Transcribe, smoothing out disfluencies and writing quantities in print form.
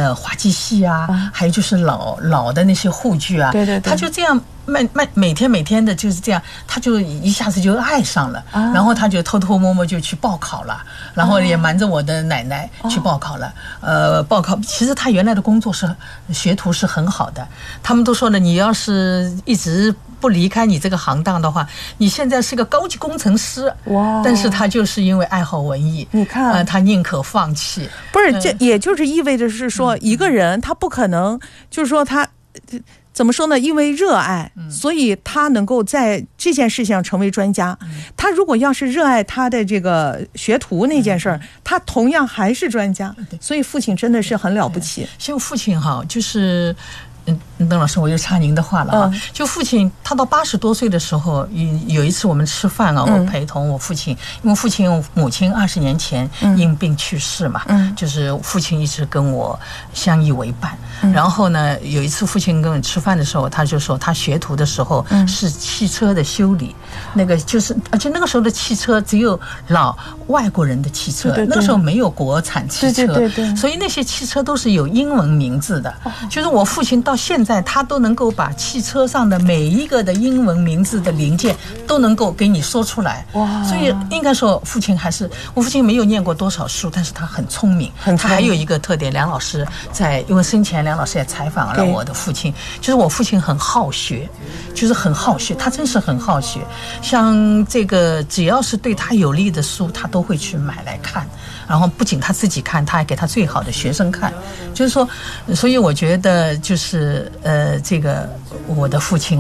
滑稽戏啊，还有就是老的那些沪剧啊， 对， 他就这样每天的就是这样，他就一下子就爱上了，然后他就偷偷摸摸就去报考了，然后也瞒着我的奶奶去报考了。报考其实他原来的工作是学徒是很好的，他们都说呢，你要是一直不离开你这个行当的话，你现在是个高级工程师。哇！但是他就是因为爱好文艺， 你看， 他宁可放弃。 不是，这也就是意味着是说，一个人他不可能，就是说他。怎么说呢？因为热爱，所以他能够在这件事情上成为专家。他如果要是热爱他的这个学徒那件事儿，他同样还是专家。所以父亲真的是很了不起。 像父亲哈，就是邓老师，我又插您的话了啊。就父亲他到80多岁的时候，有一次我们吃饭啊，我陪同我父亲，因为父亲母亲20年前因病去世嘛，就是父亲一直跟我相依为伴。然后呢，有一次父亲跟我吃饭的时候，他就说他学徒的时候是汽车的修理，那个就是而且那个时候的汽车只有外国人的汽车，那个时候没有国产汽车，所以那些汽车都是有英文名字的。就是我父亲到现在他都能够把汽车上的每一个的英文名字的零件都能够给你说出来。所以应该说我父亲没有念过多少书，但是他很聪明。他还有一个特点，梁老师因为生前梁老师也采访了我的父亲，就是我父亲很好学，就是很好学，他真是很好学。像这个只要是对他有利的书，他都会去买来看。然后不仅他自己看，他还给他最好的学生看。就是说，所以我觉得就是这个我的父亲